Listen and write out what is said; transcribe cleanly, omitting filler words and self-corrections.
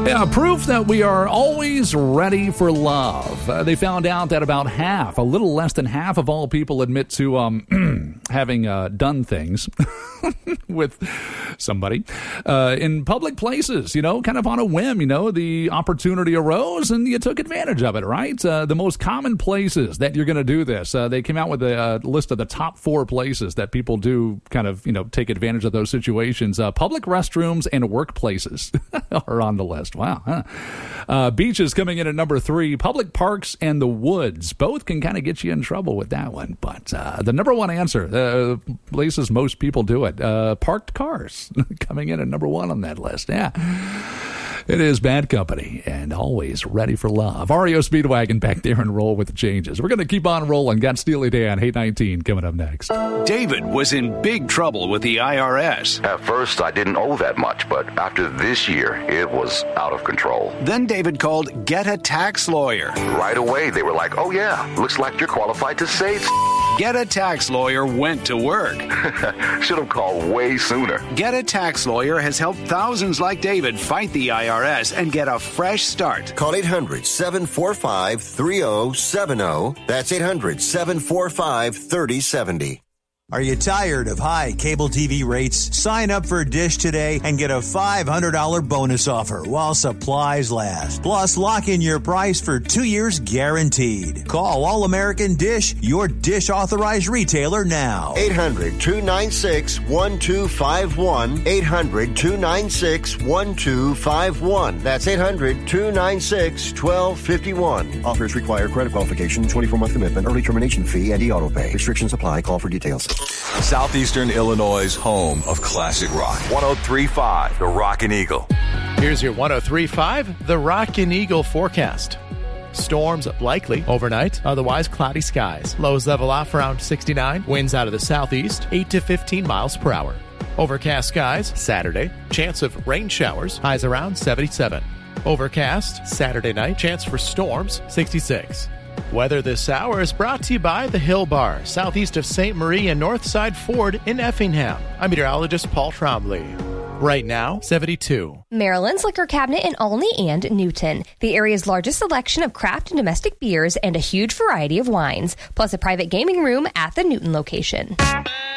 Yeah, proof that we are always ready for love. They found out that about half, a little less than half of all people admit to having done things with somebody in public places, kind of on a whim. The opportunity arose and you took advantage of it, right? The most common places that you're going to do this, they came out with a list of the top 4 places that people do kind of, take advantage of those situations. Public restrooms and workplaces are on the list. Wow. Huh? Beaches coming in at number 3. Public parks and the woods. Both can kind of get you in trouble with that one. But the number one answer, places most people do it, parked cars coming in at number 1 on that list. Yeah. It is Bad Company and always ready for love. REO Speedwagon back there and roll with the changes. We're going to keep on rolling. Got Steely Dan, 819 coming up next. David was in big trouble with the IRS. At first, I didn't owe that much, but after this year, it was out of control. Then David called Get a Tax Lawyer. Right away, they were like, oh yeah, looks like you're qualified to save. Get a Tax Lawyer went to work. Should have called way sooner. Get a Tax Lawyer has helped thousands like David fight the IRS and get a fresh start. Call 800-745-3070. That's 800-745-3070. Are you tired of high cable TV rates? Sign up for Dish today and get a $500 bonus offer while supplies last. Plus, lock in your price for 2 years guaranteed. Call All American Dish, your Dish authorized retailer now. 800-296-1251. 800-296-1251. That's 800-296-1251. Offers require credit qualification, 24-month commitment, early termination fee, and e-auto pay. Restrictions apply. Call for details. Southeastern Illinois' home of classic rock. 103.5, The Rockin' Eagle. Here's your 103.5, The Rockin' Eagle forecast. Storms likely overnight, otherwise cloudy skies. Lows level off around 69. Winds out of the southeast, 8 to 15 miles per hour. Overcast skies Saturday. Chance of rain showers. Highs around 77. Overcast Saturday night. Chance for storms 66. Weather this hour is brought to you by the Hill Bar, southeast of St. Marie and Northside Ford in Effingham. I'm meteorologist Paul Trombley. Right now, 72. Maryland's Liquor Cabinet in Olney and Newton. The area's largest selection of craft and domestic beers and a huge variety of wines, plus a private gaming room at the Newton location.